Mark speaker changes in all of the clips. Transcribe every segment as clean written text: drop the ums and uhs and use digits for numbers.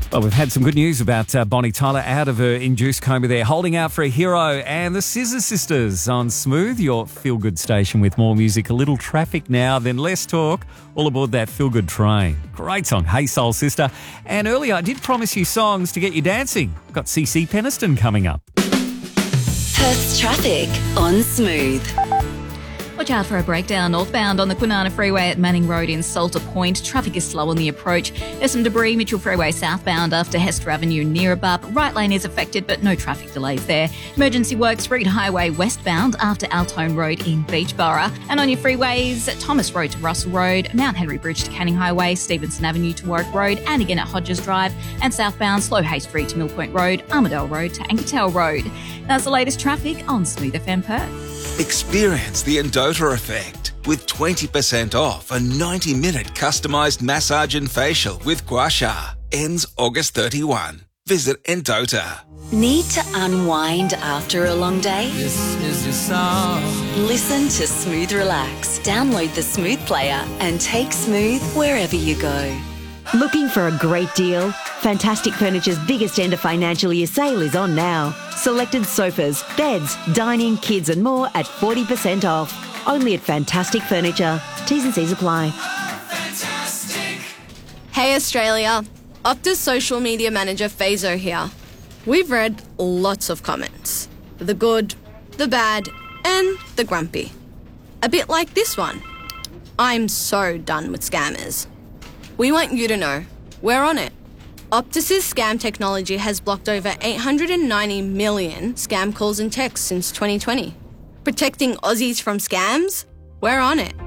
Speaker 1: Well, we've had some good news about Bonnie Tyler out of her induced coma there, holding out for a hero, and the Scissor Sisters on Smooth, your feel-good station with more music, a little traffic now, then less talk, all aboard that feel-good train. Great song, Hey Soul Sister. And earlier I did promise you songs to get you dancing. We've got CC Peniston coming up.
Speaker 2: Perth's traffic on Smooth.
Speaker 3: Watch out for a breakdown northbound on the Kwinana Freeway at Manning Road in Salter Point. Traffic is slow on the approach. There's some debris Mitchell Freeway southbound after Hester Avenue near Abup. Right lane is affected, but no traffic delays there. Emergency works Reed Highway westbound after Altone Road in Beachborough. And on your freeways, Thomas Road to Russell Road, Mount Henry Bridge to Canning Highway, Stevenson Avenue to Warwick Road, and again at Hodges Drive, and southbound Slow Hay Street to Mill Point Road, Armadale Road to Ankertel Road. That's the latest traffic on Smooth FM Perth.
Speaker 4: Experience the Endota effect with 20% off a 90-minute customised massage and facial with Gua Sha. Ends August 31. Visit Endota.
Speaker 2: Need to unwind after a long day?
Speaker 5: This is your song.
Speaker 2: Listen to Smooth Relax. Download the Smooth player and take Smooth wherever you go.
Speaker 6: Looking for a great deal? Fantastic Furniture's biggest end of financial year sale is on now. Selected sofas, beds, dining, kids and more at 40% off. Only at Fantastic Furniture. T's and C's apply.
Speaker 5: Fantastic.
Speaker 7: Hey Australia, Optus social media manager Fazo here. We've read lots of comments. The good, the bad and the grumpy. A bit like this one. I'm so done with scammers. We want you to know, we're on it. Optus's scam technology has blocked over 890 million scam calls and texts since 2020. Protecting Aussies from scams? We're on it.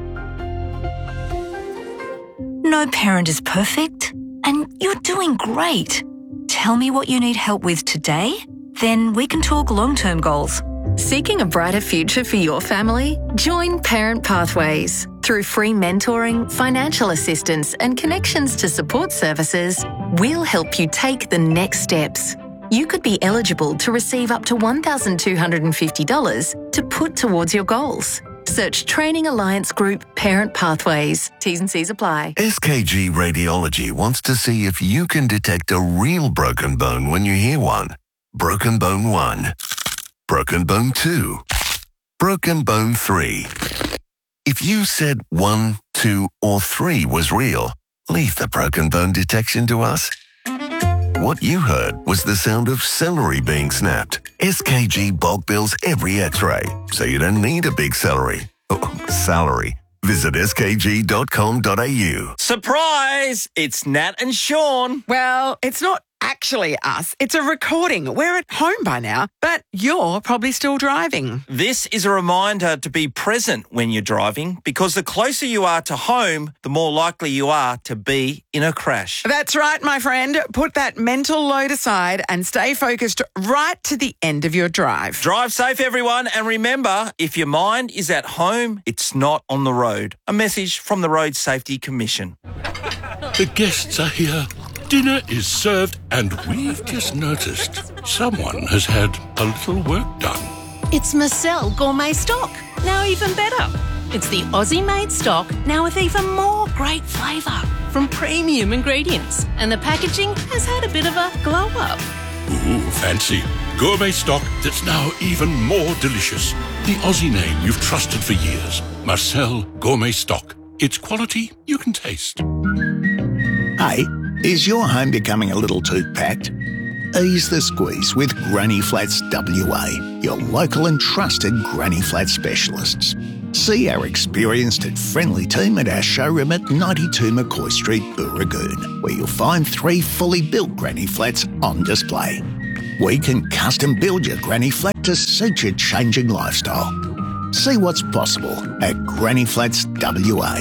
Speaker 8: No parent is perfect, and you're doing great. Tell me what you need help with today, then we can talk long-term goals.
Speaker 9: Seeking a brighter future for your family? Join Parent Pathways. Through free mentoring, financial assistance and connections to support services, we'll help you take the next steps. You could be eligible to receive up to $1,250 to put towards your goals. Search Training Alliance Group Parent Pathways. T's and C's apply.
Speaker 10: SKG Radiology wants to see if you can detect a real broken bone when you hear one. Broken bone 1. Broken bone 2. Broken bone 3. If you said 1, 2, or 3 was real, leave the broken bone detection to us. What you heard was the sound of celery being snapped. SKG bulk bills every x-ray, so you don't need a big salary. Visit skg.com.au.
Speaker 11: Surprise! It's Nat and Sean.
Speaker 12: Well, it's not actually us. It's a recording. We're at home by now, but you're probably still driving.
Speaker 11: This is a reminder to be present when you're driving, because the closer you are to home, the more likely you are to be in a crash.
Speaker 12: That's right, my friend. Put that mental load aside and stay focused right to the end of your drive.
Speaker 11: Drive safe, everyone, and remember, if your mind is at home, it's not on the road. A message from the Road Safety Commission.
Speaker 13: The guests are here. Dinner is served, and we've just noticed someone has had a little work done.
Speaker 14: It's Marcel Gourmet Stock, now even better. It's the Aussie-made stock, now with even more great flavour from premium ingredients. And the packaging has had a bit of a glow-up.
Speaker 13: Ooh, fancy. Gourmet stock that's now even more delicious. The Aussie name you've trusted for years. Marcel Gourmet Stock. It's quality you can taste.
Speaker 15: Hey, is your home becoming a little too packed? Ease the squeeze with Granny Flats WA, your local and trusted Granny Flat specialists. See our experienced and friendly team at our showroom at 92 McCoy Street, Booragoon, where you'll find 3 fully built Granny Flats on display. We can custom build your Granny Flat to suit your changing lifestyle. See what's possible at Granny Flats WA.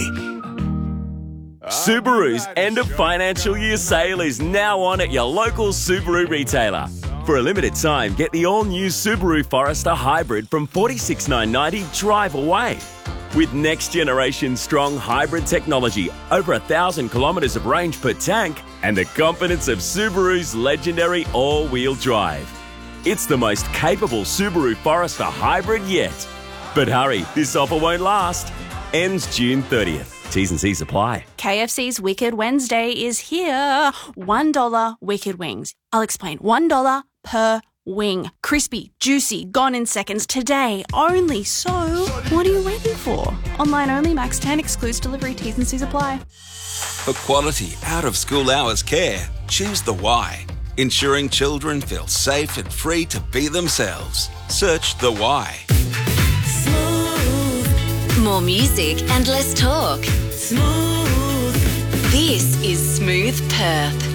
Speaker 16: Subaru's end of financial year sale is now on at your local Subaru retailer. For a limited time, get the all-new Subaru Forester Hybrid from $46,990 drive away. With next-generation strong hybrid technology, over 1,000 kilometres of range per tank, and the confidence of Subaru's legendary all-wheel drive. It's the most capable Subaru Forester Hybrid yet. But hurry, this offer won't last. Ends June 30th. T's and C's apply.
Speaker 17: KFC's Wicked Wednesday is here. $1 Wicked Wings. I'll explain. $1 per wing. Crispy, juicy, gone in seconds today only. So, what are you waiting for? Online only, max 10, excludes delivery, T's and C's apply.
Speaker 4: For quality out-of-school hours care, choose the Y. Ensuring children feel safe and free to be themselves. Search the Y.
Speaker 2: More music and less talk. Smooth. This is Smooth Perth.